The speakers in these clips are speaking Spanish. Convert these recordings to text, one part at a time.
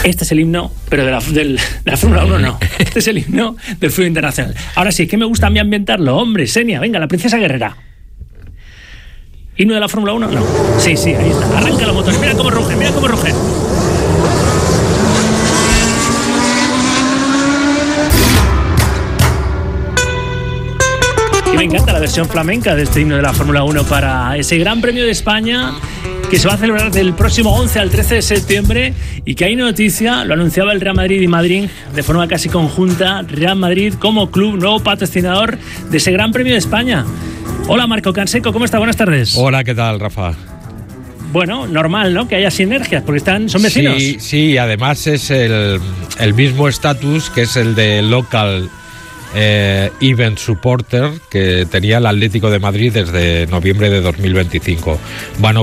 Este es el himno, pero de la Fórmula 1 no. Este es el himno del fútbol internacional. Ahora sí, es que me gusta a mí ambientarlo. Hombre, Senia, venga, la princesa guerrera. ¿Himno de la Fórmula 1? No. Sí, ahí está. Arranca los motores. Mira cómo ruge, mira cómo ruge. Y me encanta la versión flamenca de este himno de la Fórmula 1 para ese Gran Premio de España que se va a celebrar del próximo 11 al 13 de septiembre y que hay noticia, lo anunciaba el Real Madrid y Madrid de forma casi conjunta, Real Madrid como club nuevo patrocinador de ese Gran Premio de España. Hola Marco Canseco, ¿cómo está? Buenas tardes. Hola, ¿qué tal, Rafa? Bueno, normal, ¿no? Que haya sinergias, porque son vecinos. Sí, además es el mismo estatus que es el de local event supporter que tenía el Atlético de Madrid desde noviembre de 2025. Van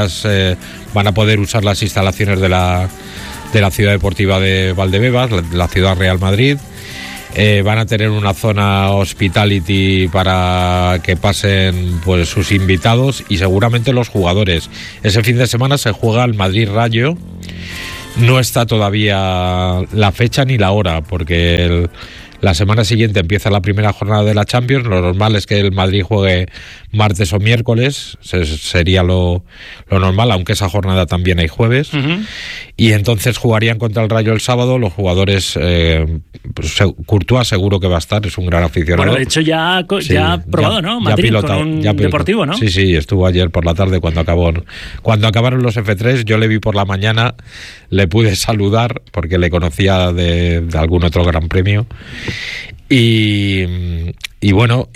a poder usar las instalaciones de la Ciudad Deportiva de Valdebebas, la Ciudad Real Madrid. Van a tener una zona hospitality para que pasen pues sus invitados y seguramente los jugadores. Ese fin de semana se juega el Madrid Rayo. No está todavía la fecha ni la hora porque la semana siguiente empieza la primera jornada de la Champions. Lo normal es que el Madrid juegue martes o miércoles, sería lo normal, aunque esa jornada también hay jueves. Uh-huh. Y entonces jugarían contra el Rayo el sábado. Los jugadores, Courtois seguro que va a estar, es un gran aficionado. Bueno, de hecho ya probado, ¿no? Madrid ya pilotado, con un deportivo, ¿no? Sí, estuvo ayer por la tarde cuando acabaron los F3. Yo le vi por la mañana, le pude saludar porque le conocía de algún otro gran premio. Y bueno,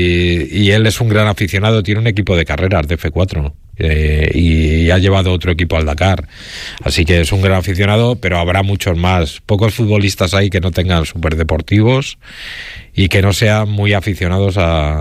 y él es un gran aficionado, tiene un equipo de carreras de F4 y ha llevado otro equipo al Dakar, así que es un gran aficionado, pero habrá muchos más. Pocos futbolistas hay que no tengan superdeportivos y que no sean muy aficionados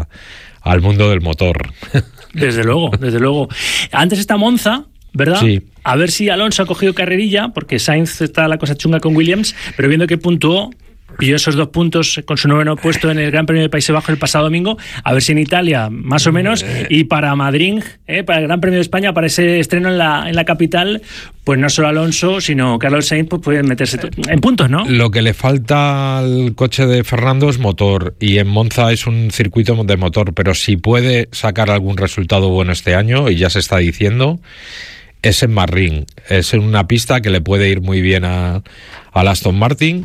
al mundo del motor. Desde luego. Antes está Monza, ¿verdad? Sí. A ver si Alonso ha cogido carrerilla, porque Sainz está la cosa chunga con Williams, pero viendo que puntuó, pilló esos 2 puntos con su noveno puesto en el Gran Premio de Países Bajos el pasado domingo, a ver si en Italia, más o menos, y para Madrid, para el Gran Premio de España, para ese estreno en la capital, pues no solo Alonso, sino Carlos Sainz, pues pueden meterse en puntos, ¿no? Lo que le falta al coche de Fernando es motor, y en Monza es un circuito de motor, pero si puede sacar algún resultado bueno este año, y ya se está diciendo, es en Marrín. Es en una pista que le puede ir muy bien al Aston Martin,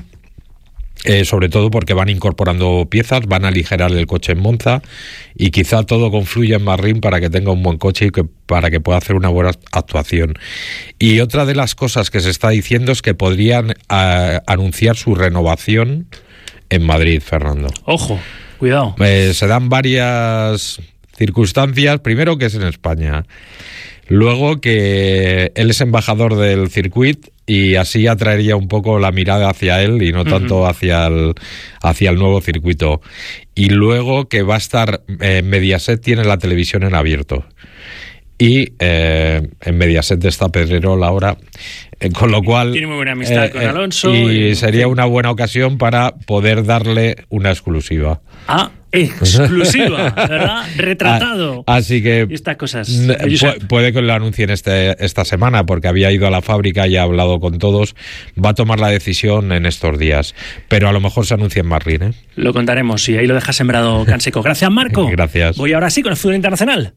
sobre todo porque van incorporando piezas, van a aligerar el coche en Monza y quizá todo confluya en Marrín para que tenga un buen coche y para que pueda hacer una buena actuación. Y otra de las cosas que se está diciendo es que podrían anunciar su renovación en Madrid, Fernando. Ojo, cuidado. Se dan varias circunstancias. Primero, que es en España. Luego, que él es embajador del circuito y así atraería un poco la mirada hacia él y no tanto hacia el nuevo circuito. Y luego, que va a estar Mediaset, tiene la televisión en abierto. Y en Mediaset está Pedrerol ahora, con lo cual tiene muy buena amistad con Alonso y sería una buena ocasión para poder darle una exclusiva. Exclusiva, ¿verdad? Retratado. Así que y estas cosas. Puede que lo anuncien esta semana, porque había ido a la fábrica y ha hablado con todos. Va a tomar la decisión en estos días, pero a lo mejor se anuncia en Marrín, ¿eh? Lo contaremos y ahí lo deja sembrado Canseco. Gracias, Marco. Gracias. Voy ahora sí con el fútbol internacional.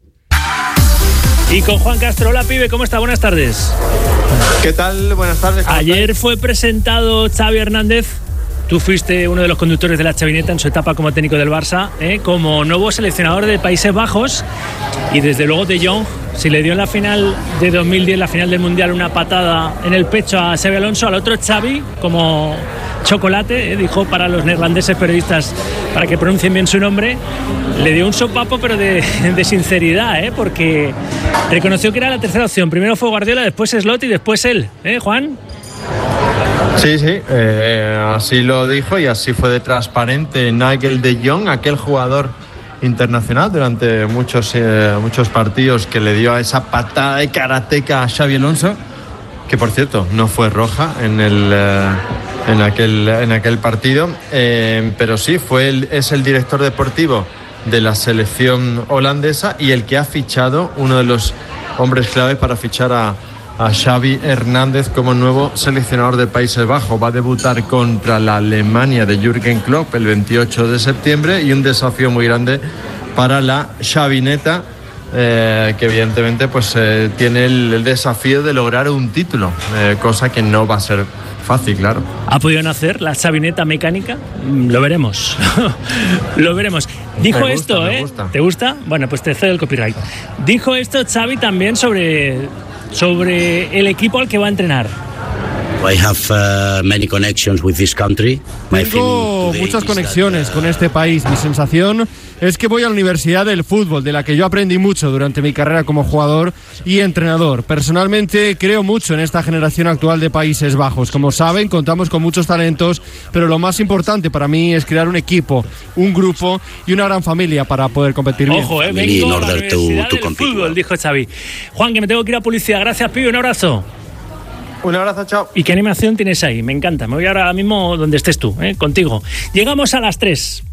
Y con Juan Castro. Hola, pibe, ¿cómo está? Buenas tardes. ¿Qué tal? Buenas tardes. Ayer fue presentado Xavi Hernández. Tú fuiste uno de los conductores de la Chavineta en su etapa como técnico del Barça, como nuevo seleccionador de Países Bajos. Y desde luego De Jong, si le dio en la final de 2010, la final del Mundial, una patada en el pecho a Xabi Alonso, al otro Xavi, como chocolate, dijo para los neerlandeses periodistas, para que pronuncien bien su nombre, le dio un sopapo, pero de sinceridad, porque reconoció que era la tercera opción. Primero fue Guardiola, después Slot y después él, Juan. Sí, así lo dijo y así fue de transparente Nigel De Jong, aquel jugador internacional durante muchos partidos que le dio a esa patada de karateca a Xabi Alonso, que por cierto no fue roja en aquel partido, pero sí es el director deportivo de la selección holandesa y el que ha fichado, uno de los hombres clave para fichar a a Xavi Hernández como nuevo seleccionador de Países Bajos. Va a debutar contra la Alemania de Jürgen Klopp el 28 de septiembre y un desafío muy grande para la Xavineta, que evidentemente pues tiene el desafío de lograr un título, cosa que no va a ser fácil, claro. ¿Ha podido nacer la Xavineta mecánica? Lo veremos. Lo veremos. Dijo me gusta, esto, me gusta. ¿Te gusta? Bueno, pues te cedo el copyright. Dijo esto Xavi también sobre el equipo al que va a entrenar. I have many connections with this country. Tengo muchas conexiones con este país. Mi sensación es que voy a la Universidad del Fútbol, de la que yo aprendí mucho durante mi carrera como jugador y entrenador. Personalmente creo mucho en esta generación actual de Países Bajos. Como saben, contamos con muchos talentos, pero lo más importante para mí es crear un equipo, un grupo y una gran familia para poder competir bien. Ojo, vengo a la Universidad del Fútbol, dijo Xavi. Juan, que me tengo que ir a publicidad. Gracias, Pío, un abrazo. Un abrazo, chao. ¿Y qué animación tienes ahí? Me encanta. Me voy ahora mismo donde estés tú, contigo. Llegamos a las 3.